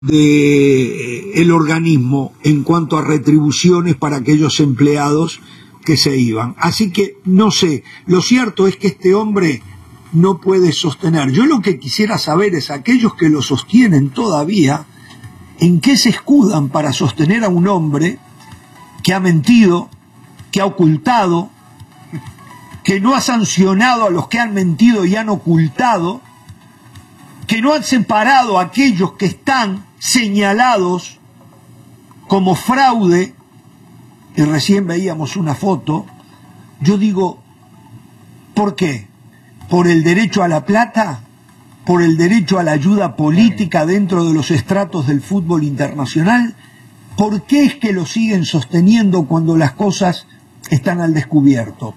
de el organismo en cuanto a retribuciones para aquellos empleados que se iban. Así que no sé, lo cierto es que este hombre no puede sostener. Yo lo que quisiera saber es aquellos que lo sostienen todavía, ¿en qué se escudan para sostener a un hombre que ha mentido, que ha ocultado, que no ha sancionado a los que han mentido y han ocultado, que no han separado a aquellos que están señalados como fraude? Y recién veíamos una foto. Yo digo, ¿por qué? ¿Por el derecho a la plata? ¿Por el derecho a la ayuda política dentro de los estratos del fútbol internacional? ¿Por qué es que lo siguen sosteniendo cuando las cosas están al descubierto?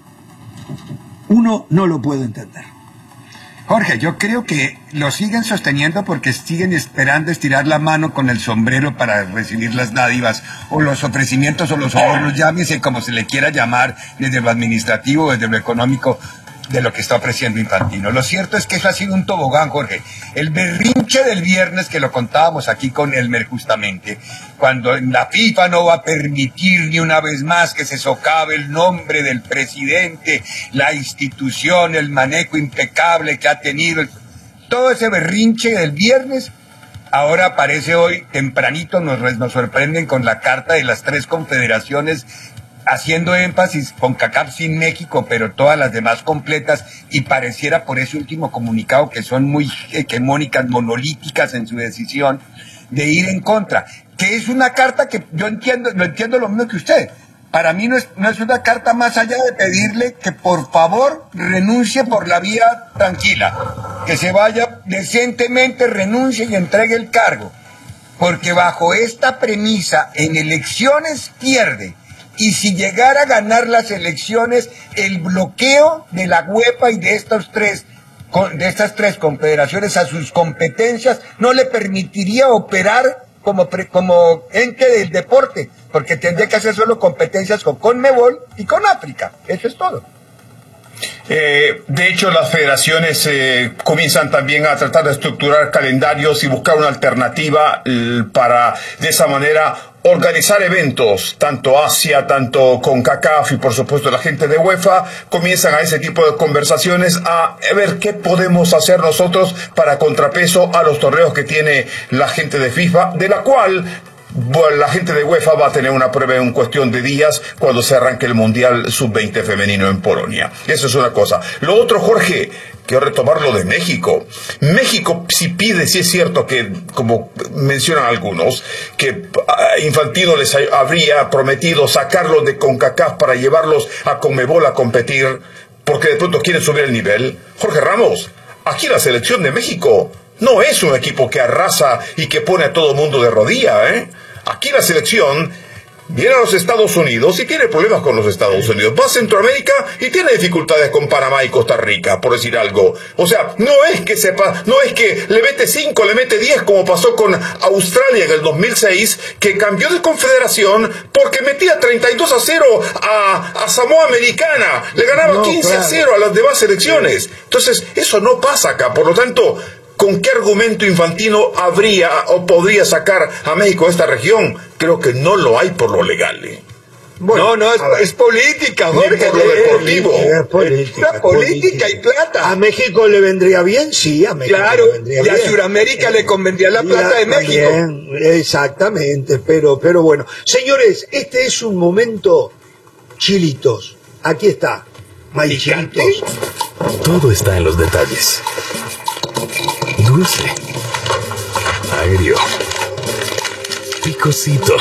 Uno no lo puede entender. Jorge, yo creo que lo siguen sosteniendo porque siguen esperando estirar la mano con el sombrero para recibir las dádivas o los ofrecimientos o los ahorros, llámese como se le quiera llamar, desde lo administrativo, desde lo económico, de lo que está ofreciendo Infantino. Lo cierto es que eso ha sido un tobogán, Jorge. El berrinche del viernes, que lo contábamos aquí con Elmer justamente, cuando la FIFA no va a permitir ni una vez más que se socave el nombre del presidente, la institución, el manejo impecable que ha tenido, todo ese berrinche del viernes, ahora aparece hoy tempranito, nos sorprenden con la carta de las 3 confederaciones haciendo énfasis con CONCACAF sin México, pero todas las demás completas, y pareciera por ese último comunicado que son muy hegemónicas, monolíticas en su decisión de ir en contra, que es una carta que yo entiendo lo mismo que usted. Para mí no es una carta más allá de pedirle que por favor renuncie por la vía tranquila, que se vaya decentemente, renuncie y entregue el cargo, porque bajo esta premisa en elecciones pierde. Y si llegara a ganar las elecciones, el bloqueo de la UEFA y de estas tres confederaciones a sus competencias no le permitiría operar como ente del deporte, porque tendría que hacer solo competencias con CONMEBOL y con África. Eso es todo. De hecho, las federaciones comienzan también a tratar de estructurar calendarios y buscar una alternativa para, de esa manera, organizar eventos, tanto Asia, tanto CONCACAF y por supuesto la gente de UEFA comienzan a ese tipo de conversaciones a ver qué podemos hacer nosotros para contrapeso a los torneos que tiene la gente de FIFA, de la cual la gente de UEFA va a tener una prueba en cuestión de días cuando se arranque el Mundial Sub-20 femenino en Polonia. Eso es una cosa. Lo otro, Jorge, quiero retomar lo de México. México sí pide, sí es cierto que, como mencionan algunos, que Infantino les habría prometido sacarlos de CONCACAF para llevarlos a CONMEBOL a competir, porque de pronto quieren subir el nivel. Jorge Ramos, aquí la selección de México no es un equipo que arrasa y que pone a todo el mundo de rodilla, ¿eh? Aquí la selección viene a los Estados Unidos y tiene problemas con los Estados Unidos. Va a Centroamérica y tiene dificultades con Panamá y Costa Rica, por decir algo. O sea, no es que le mete 5, le mete 10, como pasó con Australia en el 2006, que cambió de confederación porque metía 32-0 a Samoa Americana. Le ganaba 15-0 a las demás selecciones. Entonces, eso no pasa acá. Por lo tanto, ¿con qué argumento Infantino habría o podría sacar a México de esta región? Creo que no lo hay por lo legal. Bueno, es política, Jorge. Por lo deportivo. Es política y plata. ¿A México le vendría bien? Sí, a México claro, le vendría bien. Y a Sudamérica le convendría la plata de México. También, exactamente, pero bueno. Señores, este es un momento chilitos. Aquí está. Chilitos. Todo está en los detalles. Dulce, aéreo, picosito.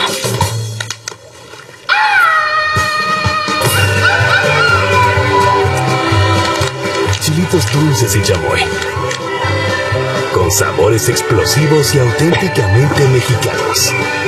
Chilitos dulces y chamoy, con sabores explosivos y auténticamente mexicanos.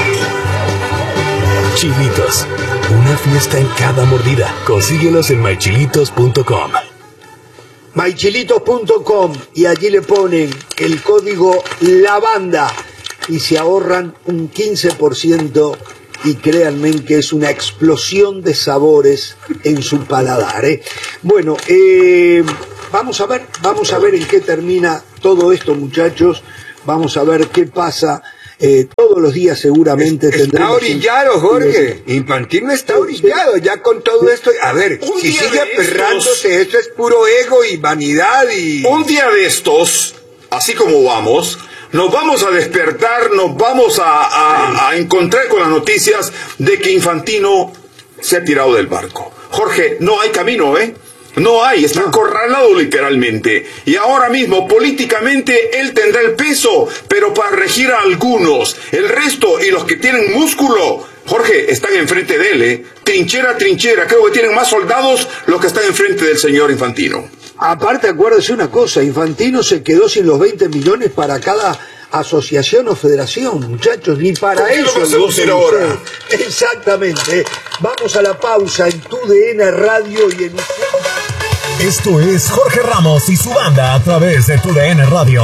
Chilitos, una fiesta en cada mordida. Consíguelos en mychilitos.com. mychilitos.com, y allí le ponen el código LABANDA y se ahorran un 15%, y créanme que es una explosión de sabores en su paladar, ¿eh? Bueno, vamos a ver en qué termina todo esto, muchachos. Vamos a ver qué pasa todos los días seguramente tendremos... Está orillado, Jorge. Infantino está orillado ya con todo esto. A ver, si sigue aferrándose, esto es puro ego y vanidad y... Un día de estos, así como vamos, nos vamos a despertar, nos vamos a encontrar con las noticias de que Infantino se ha tirado del barco. Jorge, no hay camino, ¿eh? No hay, está acorralado literalmente. Y ahora mismo, políticamente, él tendrá el peso, pero para regir a algunos. El resto y los que tienen músculo, Jorge, están enfrente de él, ¿eh? Trinchera a trinchera. Creo que tienen más soldados los que están enfrente del señor Infantino. Aparte, acuérdese una cosa, Infantino se quedó sin los 20 millones para cada asociación o federación, muchachos, ni para eso. Ahora? Exactamente. Vamos a la pausa en TUDN Radio y en... Esto es Jorge Ramos y su banda a través de TUDN Radio.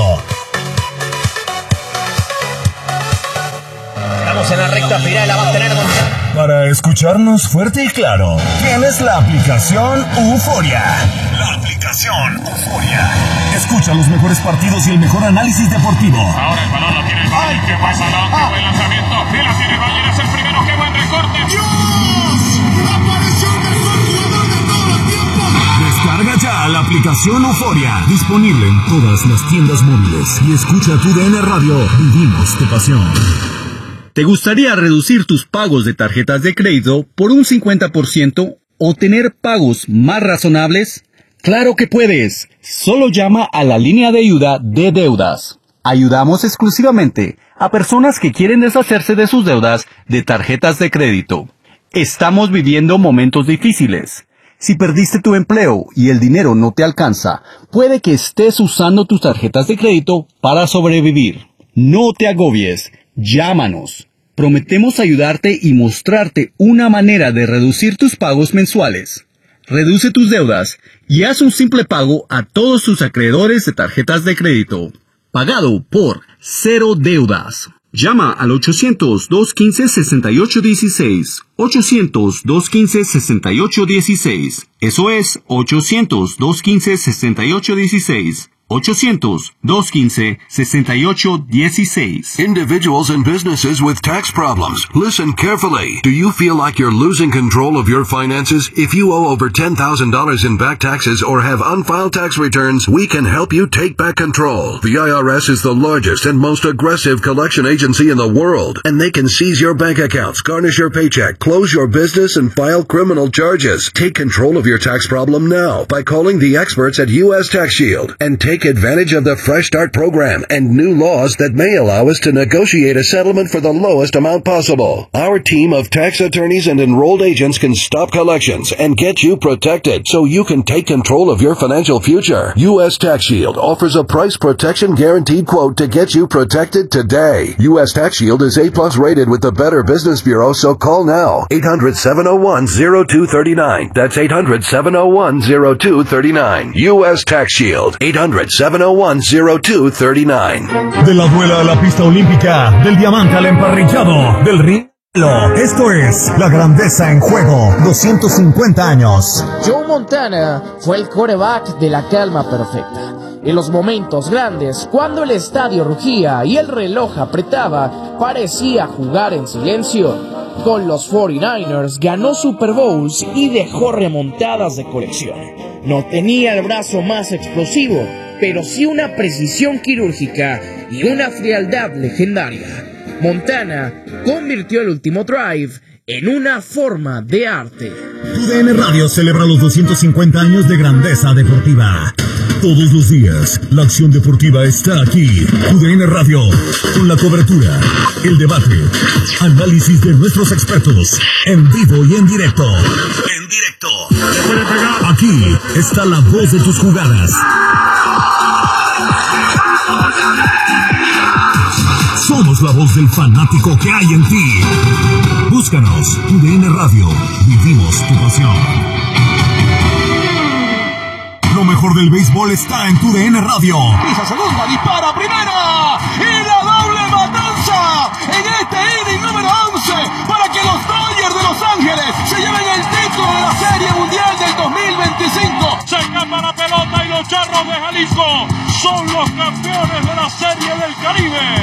Estamos en la recta final, la va a tener Para escucharnos fuerte y claro, tienes la aplicación Euforia. La aplicación Euforia. Escucha los mejores partidos y el mejor análisis deportivo. Ahora el balón lo tiene el Valle. ¿Qué pasa? ¡Qué buen lanzamiento! Y la tiene el Valle, es el primero. ¡Qué buen recorte! ¡Dios! ¡Apareció el mejor jugador de todos los tiempos! Descarga ya la aplicación Euforia. Disponible en todas las tiendas móviles. Y escucha TUDN Radio. Vivimos tu pasión. ¿Te gustaría reducir tus pagos de tarjetas de crédito por un 50% o tener pagos más razonables? ¡Claro que puedes! Solo llama a la línea de ayuda de deudas. Ayudamos exclusivamente a personas que quieren deshacerse de sus deudas de tarjetas de crédito. Estamos viviendo momentos difíciles. Si perdiste tu empleo y el dinero no te alcanza, puede que estés usando tus tarjetas de crédito para sobrevivir. No te agobies. Llámanos. Prometemos ayudarte y mostrarte una manera de reducir tus pagos mensuales. Reduce tus deudas y haz un simple pago a todos tus acreedores de tarjetas de crédito. Pagado por Cero Deudas. Llama al 800-215-6816. 800-215-6816. Eso es 800-215-6816. 800-215-6816. Individuals and businesses with tax problems. Listen carefully. Do you feel like you're losing control of your finances? If you owe over $10,000 in back taxes or have unfiled tax returns, we can help you take back control. The IRS is the largest and most aggressive collection agency in the world, and they can seize your bank accounts, garnish your paycheck, close your business, and file criminal charges. Take control of your tax problem now by calling the experts at U.S. Tax Shield and take advantage of the Fresh Start program and new laws that may allow us to negotiate a settlement for the lowest amount possible. Our team of tax attorneys and enrolled agents can stop collections and get you protected so you can take control of your financial future. U.S. Tax Shield offers a price protection guaranteed quote to get you protected today. U.S. Tax Shield is A+ rated with the Better Business Bureau, so call now. 800-701-0239. That's 800-701-0239. U.S. Tax Shield. 800-701-0239. De la duela a la pista olímpica, del diamante al emparrillado, del ring. Esto es La Grandeza en Juego, 250 años. Joe Montana fue el quarterback de la calma perfecta. En los momentos grandes, cuando el estadio rugía y el reloj apretaba, parecía jugar en silencio. Con los 49ers ganó Super Bowls y dejó remontadas de colección. No tenía el brazo más explosivo, pero sí una precisión quirúrgica y una frialdad legendaria. Montana convirtió el último drive en una forma de arte. TUDN Radio celebra los 250 años de grandeza deportiva. Todos los días, la acción deportiva está aquí. TUDN Radio, con la cobertura, el debate, análisis de nuestros expertos, en vivo y en directo. En directo. Aquí está la voz de tus jugadas. Somos la voz del fanático que hay en ti. Búscanos, TUDN Radio. Vivimos tu pasión. Lo mejor del béisbol está en TUDN Radio. Pisa segunda, dispara primera y la doble matanza en este inning número 11 para que los Dodgers de Los Ángeles se lleven el título de la Serie Mundial del 2025. Se escapa la pelota y los Charros de Jalisco son los campeones de la Serie del Caribe.